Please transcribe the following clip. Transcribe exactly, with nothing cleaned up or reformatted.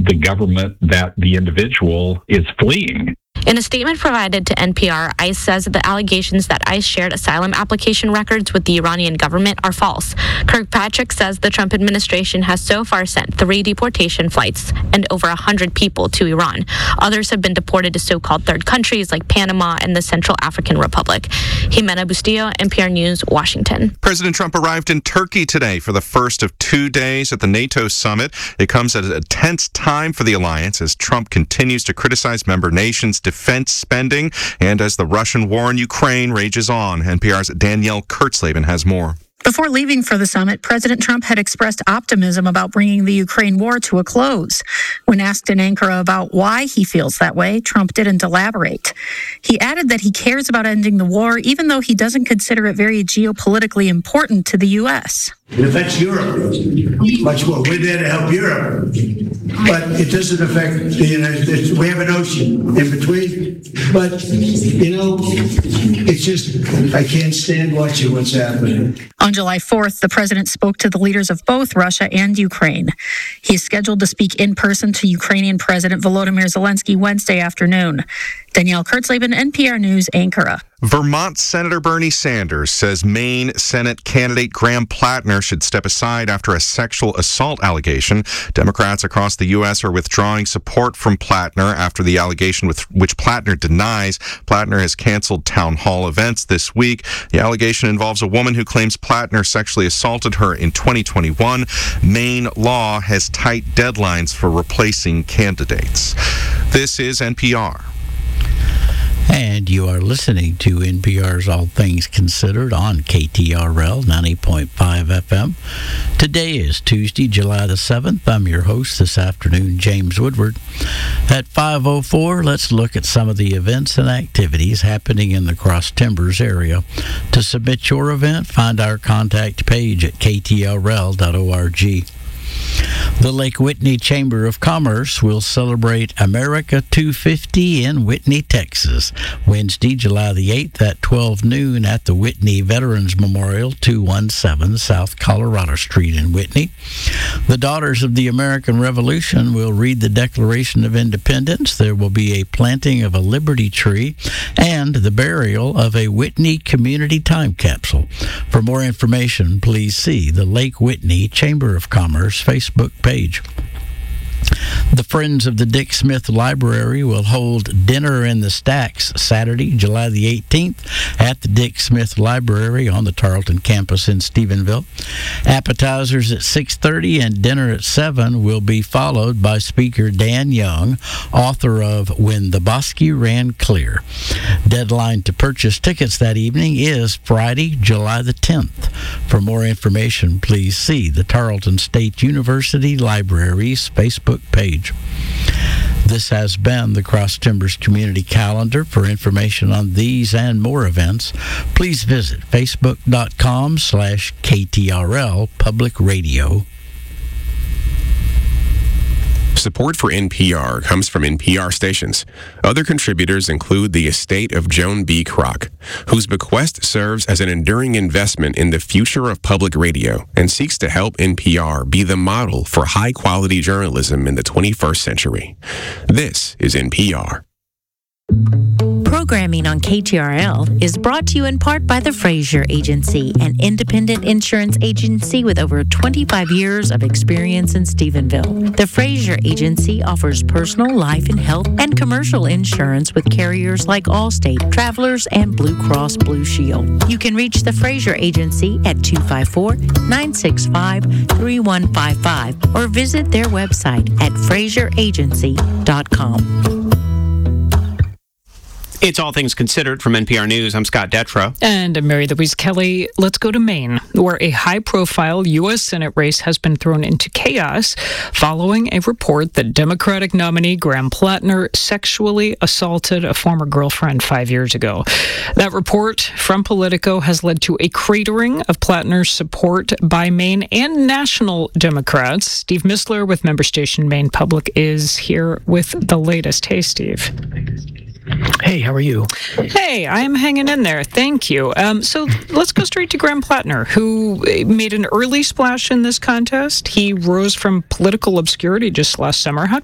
the government that the individual is fleeing. In a statement provided to N P R, ICE says that the allegations that ICE shared asylum application records with the Iranian government are false. Kirkpatrick says the Trump administration has so far sent three deportation flights and over one hundred people to Iran. Others have been deported to so-called third countries like Panama and the Central African Republic. Jimena Bustillo, N P R News, Washington. President Trump arrived in Turkey today for the first of two days at the NATO summit. It comes at a tense time for the alliance as Trump continues to criticize member nations' defense spending and as the Russian war in Ukraine rages on. N P R's Danielle Kurtzleben has more. Before leaving for the summit, President Trump had expressed optimism about bringing the Ukraine war to a close. When asked in Ankara about why he feels that way, Trump didn't elaborate. He added that he cares about ending the war, even though he doesn't consider it very geopolitically important to the U S. It affects Europe much more. We're there to help Europe. But it doesn't affect the United States. We have an ocean in between. But, you know, it's just, I can't stand watching what's happening. On July fourth, the president spoke to the leaders of both Russia and Ukraine. He is scheduled to speak in person to Ukrainian President Volodymyr Zelensky Wednesday afternoon. Danielle Kurtzleben, N P R News, Ankara. Vermont Senator Bernie Sanders says Maine Senate candidate Graham Plattner should step aside after a sexual assault allegation. Democrats across the U S are withdrawing support from Plattner after the allegation with which Plattner denies. Plattner has canceled town hall events this week. The allegation involves a woman who claims Plattner sexually assaulted her in twenty twenty-one. Maine law has tight deadlines for replacing candidates. This is N P R. And you are listening to N P R's All Things Considered on K T R L ninety point five F M. Today is Tuesday, July the seventh. I'm your host this afternoon, James Woodward. At five oh four, let's look at some of the events and activities happening in the Cross Timbers area. To submit your event, find our contact page at k t r l dot org. The Lake Whitney Chamber of Commerce will celebrate America two fifty in Whitney, Texas, Wednesday, July the eighth at twelve noon at the Whitney Veterans Memorial, two seventeen South Colorado Street in Whitney. The Daughters of the American Revolution will read the Declaration of Independence. There will be a planting of a Liberty tree and the burial of a Whitney Community Time Capsule. For more information, please see the Lake Whitney Chamber of Commerce Facebook page. The Friends of the Dick Smith Library will hold Dinner in the Stacks Saturday, July the eighteenth at the Dick Smith Library on the Tarleton campus in Stephenville. Appetizers at six thirty and dinner at seven will be followed by speaker Dan Young, author of When the Bosque Ran Clear. Deadline to purchase tickets that evening is Friday, July the tenth. For more information, please see the Tarleton State University Library's Facebook page. This has been the Cross Timbers Community Calendar. For information on these and more events, please visit facebook.com slash KTRL Public Radio. Support for N P R comes from N P R stations. Other contributors include the estate of Joan B. Kroc, whose bequest serves as an enduring investment in the future of public radio and seeks to help N P R be the model for high-quality journalism in the twenty-first century. This is N P R. Programming on K T R L is brought to you in part by the Fraser Agency, an independent insurance agency with over twenty-five years of experience in Stephenville. The Fraser Agency offers personal, life, and health and commercial insurance with carriers like Allstate, Travelers, and Blue Cross Blue Shield. You can reach the Fraser Agency at two five four, nine six five, three one five five or visit their website at fraser agency dot com. It's All Things Considered from N P R News. I'm Scott Detrow. And I'm Mary Louise Kelly. Let's go to Maine, where a high-profile U S Senate race has been thrown into chaos following a report that Democratic nominee Graham Plattner sexually assaulted a former girlfriend five years ago. That report from Politico has led to a cratering of Plattner's support by Maine and national Democrats. Steve Missler with member station Maine Public is here with the latest. Hey, Steve. Hey, how are you? Hey, I'm hanging in there. Thank you. Um, so let's go straight to Graham Plattner, who made an early splash in this contest. He rose from political obscurity just last summer. How